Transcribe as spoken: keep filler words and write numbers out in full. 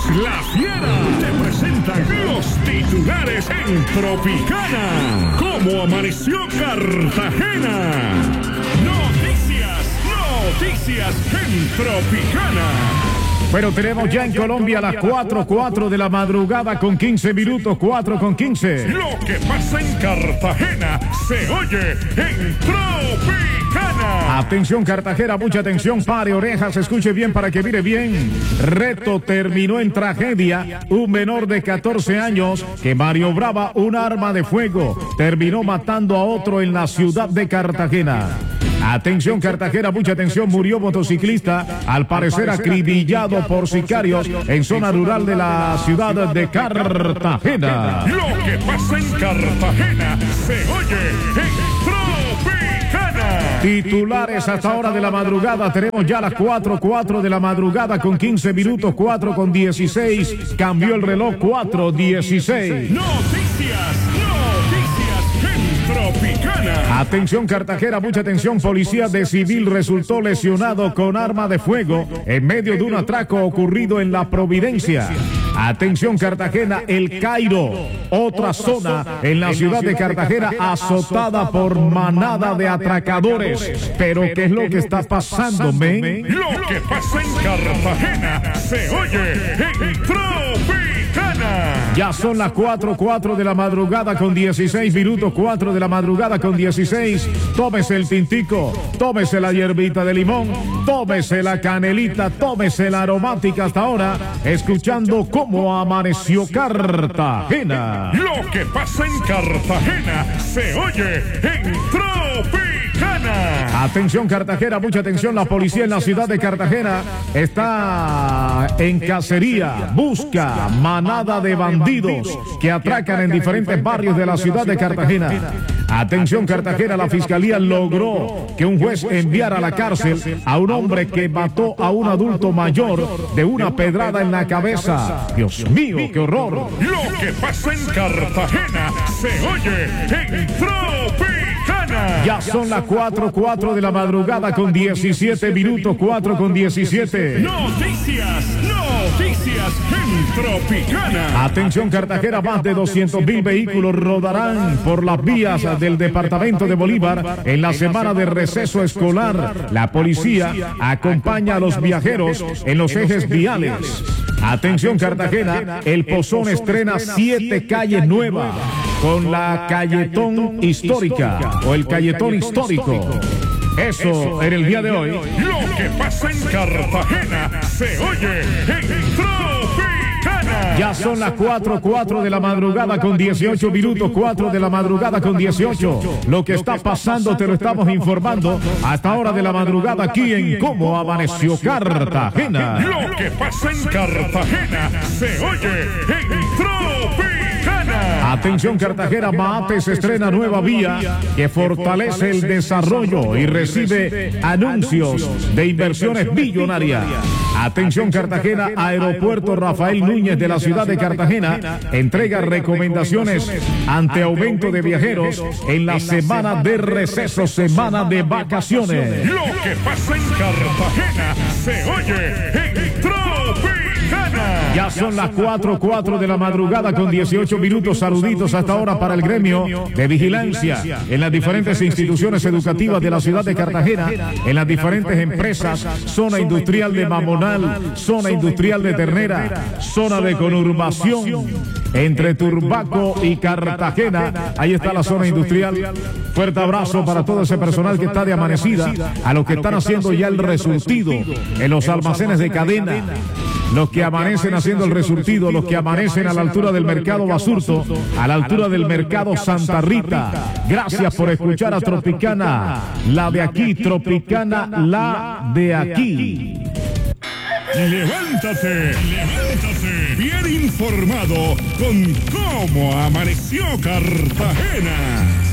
La Fiera te presentan los titulares en Tropicana. ¿Cómo amaneció Cartagena? Noticias, noticias en Tropicana. Pero tenemos ya en Colombia las cuatro, cuatro de la madrugada con quince minutos, cuatro con quince. Lo que pasa en Cartagena se oye en Tropicana. Atención Cartagena, mucha atención, pare orejas, escuche bien para que mire bien. Reto terminó en tragedia. Un menor de catorce años que maniobraba un arma de fuego terminó matando a otro en la ciudad de Cartagena. Atención Cartagena, mucha atención, murió motociclista, al parecer acribillado por sicarios en zona rural de la ciudad de Cartagena. Lo que pasa en Cartagena se oye en Tropicana. Titulares hasta hora de la madrugada, tenemos ya las cuatro, cuatro de la madrugada con quince minutos, cuatro con dieciséis, cambió el reloj, cuatro dieciséis. Noticias, noticias en Tropicana. Atención Cartagena, mucha atención, policía de civil resultó lesionado con arma de fuego en medio de un atraco ocurrido en La Providencia. Atención Cartagena, El Cairo, otra zona en la ciudad de Cartagena azotada por manada de atracadores. Pero ¿qué es lo que está pasando, men? Lo que pasa en Cartagena se oye en Tropicana. Ya son las cuatro, cuatro de la madrugada con dieciséis minutos, cuatro de la madrugada con dieciséis. Tómese el tintico, tómese la hierbita de limón, tómese la canelita, tómese la aromática hasta ahora, escuchando cómo amaneció Cartagena. Lo que pasa en Cartagena se oye en Tropicana. Atención Cartagena, mucha atención, la policía en la ciudad de Cartagena está en cacería, busca manada de bandidos que atracan en diferentes barrios de la ciudad de Cartagena. Atención Cartagena, la fiscalía logró que un juez enviara a la cárcel a un hombre que mató a un adulto mayor de una pedrada en la cabeza. Dios mío, qué horror. Lo que pasa en Cartagena se oye en Tropicana. Ya son las cuatro, cuatro de la madrugada con diecisiete minutos, cuatro con diecisiete. Noticias, noticias en Tropicana. Atención Cartagena, más de doscientos mil vehículos rodarán por las vías del departamento de Bolívar en la semana de receso escolar. La policía acompaña a los viajeros en los ejes viales. Atención Cartagena, El Pozón estrena siete calles nuevas con la Calletón Histórica o el Calletón Histórico. Eso en el día de hoy. Lo que pasa en Cartagena se oye en Tropicana. Ya son las cuatro, cuatro de la madrugada con dieciocho minutos, cuatro de la madrugada con dieciocho. Lo que está pasando te lo estamos informando hasta hora de la madrugada aquí en Cómo Amaneció Cartagena. Lo que pasa en Cartagena se oye en Tropicana. Atención Cartagena, Maates estrena nueva vía que fortalece el desarrollo y recibe anuncios de inversiones billonarias. Atención Cartagena, Aeropuerto Rafael Núñez de la ciudad de Cartagena entrega recomendaciones ante aumento de viajeros en la semana de receso, semana de vacaciones. Lo que pasa en Cartagena se oye en Tropicana. Ya son las cuatro, cuatro de la madrugada con dieciocho minutos. Saluditos hasta ahora para el gremio de vigilancia en las diferentes instituciones educativas de la ciudad de Cartagena, en las diferentes empresas, zona industrial de Mamonal, zona industrial de Ternera, zona de conurbación entre Turbaco y Cartagena. Ahí está la zona industrial. Fuerte abrazo para todo ese personal que está de amanecida, a los que están haciendo ya el resurtido en los almacenes de cadena, los que amanecen haciendo el resurtido, los que amanecen a la altura del mercado Basurto, a la altura del mercado Santa Rita. Gracias por escuchar a Tropicana, la de aquí, Tropicana, la de aquí. Levántate, levántate, bien informado con Cómo Amaneció Cartagena.